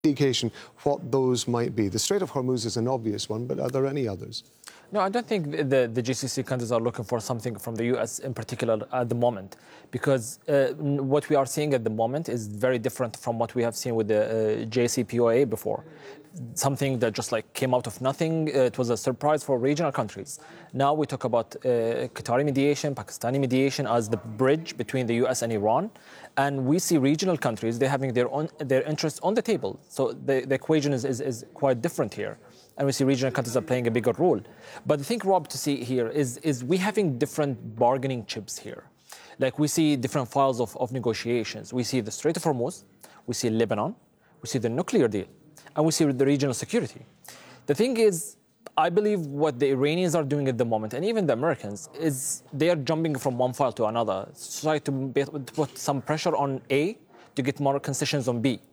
indication what those might be? The Strait of Hormuz is an obvious one, but are there any others? No, I don't think the GCC countries are looking for something from the U.S. in particular at the moment, because what we are seeing at the moment is very different from what we have seen with the JCPOA before. Something that just like came out of nothing. It was a surprise for regional countries. Now we talk about Qatari mediation, Pakistani mediation as the bridge between the U.S. and Iran. And we see regional countries, they're having their interests on the table. So the equation is quite different here. And we see regional countries are playing a bigger role. But the thing, Rob, to see here is we having different bargaining chips here. Like we see different files of negotiations. We see the Strait of Hormuz, we see Lebanon, we see the nuclear deal, and we see the regional security. The thing is, I believe what the Iranians are doing at the moment, and even the Americans, is they are jumping from one file to another, try to put some pressure on A to get more concessions on B.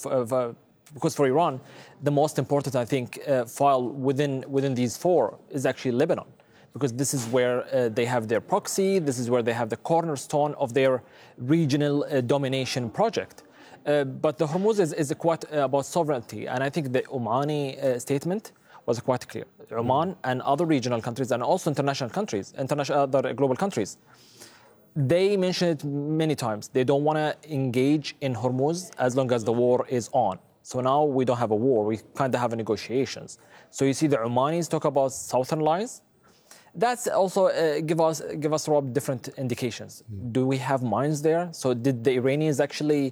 Because for Iran, the most important, I think, file within these four is actually Lebanon, because this is where they have their proxy, this is where they have the cornerstone of their regional domination project. But the Hormuz is quite about sovereignty, and I think the Omani statement was quite clear. Oman and other regional countries, and also international countries, other global countries, they mention it many times. They don't want to engage in Hormuz as long as the war is on. So now we don't have a war, we kind of have negotiations. So you see the Omanis talk about southern lines. That's also give us Rob, different indications. Do we have mines there? So did the Iranians actually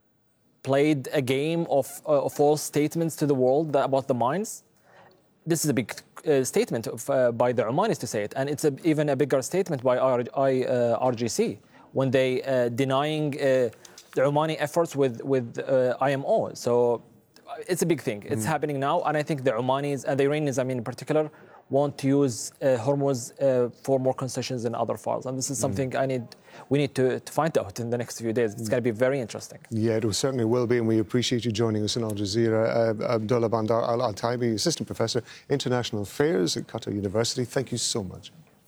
played a game of false statements to the world about the mines? This is a big statement by the Omanis to say it, and it's even a bigger statement by RGC when they denying the Omani efforts with IMO. So it's a big thing. It's happening now, and I think the Omanis and the Iranians, I mean, in particular, want to use Hormuz for more concessions in other files. And this is something we need to find out in the next few days. It's going to be very interesting. Yeah, it certainly will be, and we appreciate you joining us in Al Jazeera. Abdullah Bandar Al-Altaibi, Assistant Professor, International Affairs at Qatar University. Thank you so much.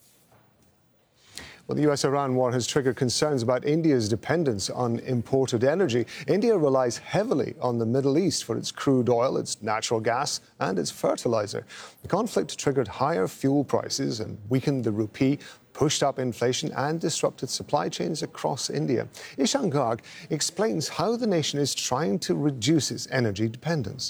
Well, the US-Iran war has triggered concerns about India's dependence on imported energy. India relies heavily on the Middle East for its crude oil, its natural gas and its fertilizer. The conflict triggered higher fuel prices and weakened the rupee, pushed up inflation and disrupted supply chains across India. Ishan Garg explains how the nation is trying to reduce its energy dependence.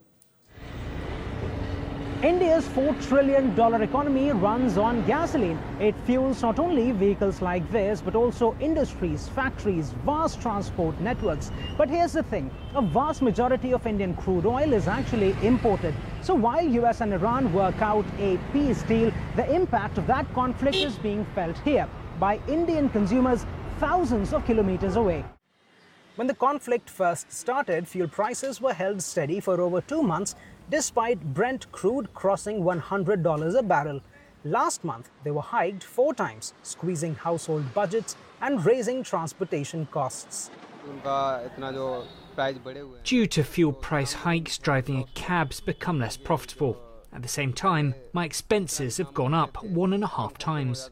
India's $4 trillion economy runs on gasoline. It fuels not only vehicles like this, but also industries, factories, vast transport networks. But here's the thing, a vast majority of Indian crude oil is actually imported. So while US and Iran work out a peace deal, the impact of that conflict is being felt here by Indian consumers thousands of kilometers away. When the conflict first started, fuel prices were held steady for over 2 months, despite Brent crude crossing $100 a barrel. Last month, they were hiked 4 times, squeezing household budgets and raising transportation costs. Due to fuel price hikes, driving a cab's become less profitable. At the same time, my expenses have gone up 1.5 times.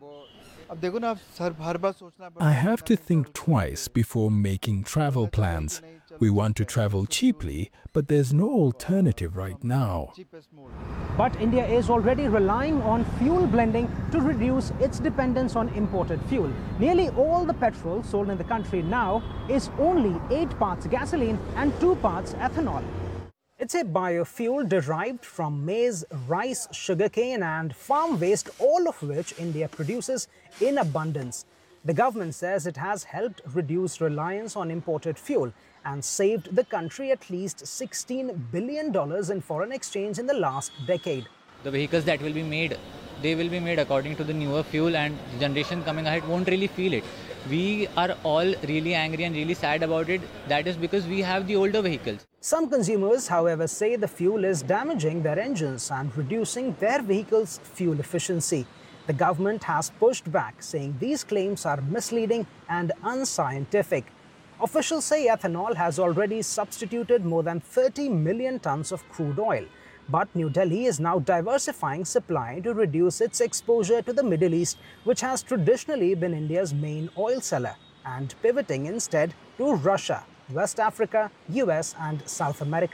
I have to think twice before making travel plans. We want to travel cheaply, but there's no alternative right now. But India is already relying on fuel blending to reduce its dependence on imported fuel. Nearly all the petrol sold in the country now is only 8 parts gasoline and 2 parts ethanol. It's a biofuel derived from maize, rice, sugarcane and farm waste, all of which India produces in abundance. The government says it has helped reduce reliance on imported fuel and saved the country at least $16 billion in foreign exchange in the last decade. The vehicles that will be made, they will be made according to the newer fuel, and the generation coming ahead won't really feel it. We are all really angry and really sad about it. That is because we have the older vehicles. Some consumers, however, say the fuel is damaging their engines and reducing their vehicles' fuel efficiency. The government has pushed back, saying these claims are misleading and unscientific. Officials say ethanol has already substituted more than 30 million tons of crude oil. But New Delhi is now diversifying supply to reduce its exposure to the Middle East, which has traditionally been India's main oil seller, and pivoting instead to Russia, West Africa, US and South America.